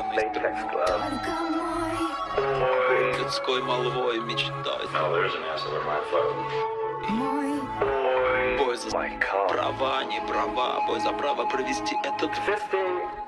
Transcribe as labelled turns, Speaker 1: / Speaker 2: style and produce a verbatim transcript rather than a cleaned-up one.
Speaker 1: странный инструмент. Людской молвой мечтать. Бой за права, не права, бой за право провести этот